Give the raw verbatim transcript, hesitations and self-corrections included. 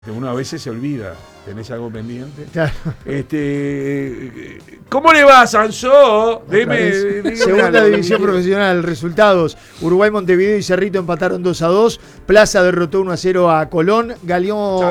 Uno a veces se olvida, tenés algo pendiente. Claro. Este, ¿cómo le va, Sansó? Deme, dígame Segunda algo, división dígame. profesional, resultados: Uruguay, Montevideo y Cerrito empataron dos a dos. Plaza derrotó uno a cero a Colón. Galeón